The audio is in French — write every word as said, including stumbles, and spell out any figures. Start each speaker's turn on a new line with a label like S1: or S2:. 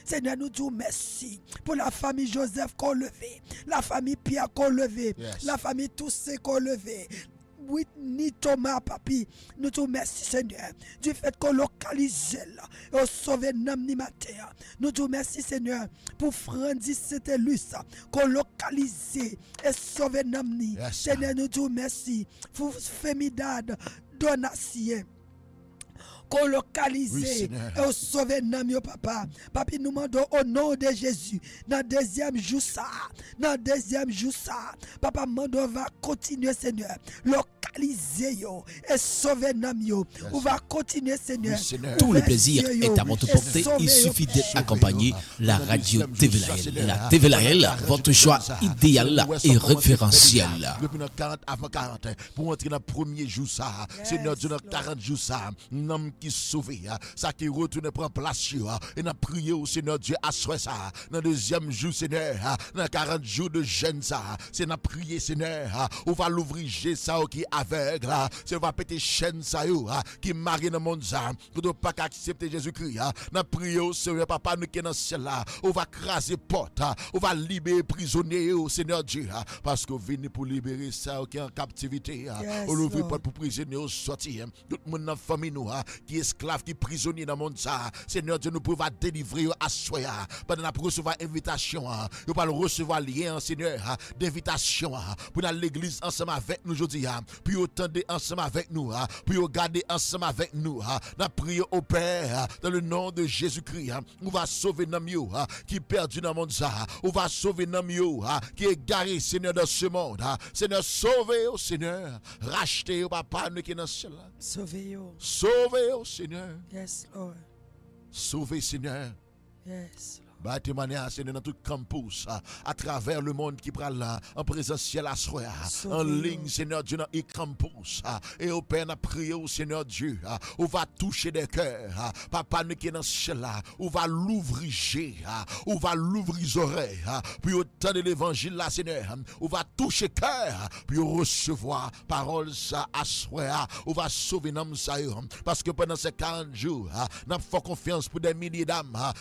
S1: Seigneur, nous disons merci pour la famille Joseph qu'on levé, la famille Pierre qu'on levé,
S2: Yes.
S1: la famille Toussé qu'on levé. Whitney Thomas, papi, nous te remercions, Seigneur, du fait qu'on localise là, et sauvé nam ni matin. Nous te remercions, Seigneur, pour Frandis Saint-Élus, qu'on localise et sauvé nam ni.
S2: Yes.
S1: Seigneur, nous te remercions pour Femidad Donatien. Qu'on localise
S2: Oui,
S1: et sauver nam yo papa. Papi nous demandons au nom de Jésus. Dans deuxième jour ça, dans deuxième jour ça, papa demandons va continuer Seigneur, localiser yo et sauver nam yo. On va continuer Seigneur.
S2: Oui, Seigneur.
S3: Tout le plaisir est à votre portée. Il suffit d'être accompagné. La radio T V L. La T V L, votre choix idéal et référentiel.
S2: Depuis notre quarante avant quarante, pour entrer dans le premier jour ça, Seigneur Dieu, dans quarante jours ça, nom qui sauvé, ça qui retourne prendre place, et n'a prié au Seigneur Dieu à soi ça. Dans le deuxième jour, Seigneur, dans quarante jours de jeûne ça, c'est n'a prié, Seigneur, on va l'ouvrir ça qui est aveugle, c'est va péter chaîne ça qui marie dans le monde ça, pour ne pas accepter Jésus-Christ. N'a prié au Seigneur, papa, nous qui est dans ce ciel là, on va craser porte, on va libérer prisonniers au Seigneur Dieu, parce qu'on vient pour libérer ça qui est en captivité, on ouvre porte pour prisonniers sortir, tout le monde dans la famille nous, qui est esclave, qui est prisonnier dans le monde ça, Seigneur Dieu, nous pouvons délivrer à soi, pendant la recevoir invitation, nous pouvons recevoir lien, Seigneur, d'invitation, pour dans l'église ensemble avec nous aujourd'hui, puis attendre ensemble avec nous, puis garder ensemble avec nous, nous prions au Père, dans le nom de Jésus-Christ, on va sauver Namio, qui est perdu dans le monde ça, on va sauver Namio, qui est garé, Seigneur, dans ce monde, Seigneur, sauvez, oh Seigneur, rachetez, oh Papa, nous qui est dans ce là.
S1: Sauvez yo.
S2: Sauvez, oh Seigneur.
S1: Yes, Lord.
S2: Sauvez, Seigneur.
S1: Yes, Lord.
S2: Bah, témoigner, Seigneur, dans tout campus, à, à travers le monde qui prend là, en présentiel à soi, en ligne, Seigneur Dieu, dans le campus, et au Père, n'a prié au Seigneur Dieu, on va toucher des cœurs, papa, nous qui est dans ce là, on va l'ouvrir, on va l'ouvrir les oreilles, puis autant de l'évangile là, Seigneur, on va toucher cœur, puis recevoir parole ça à soi, on va sauver l'homme ça, parce que pendant ces quarante jours, n'a pas confiance pour des milliers d'âmes,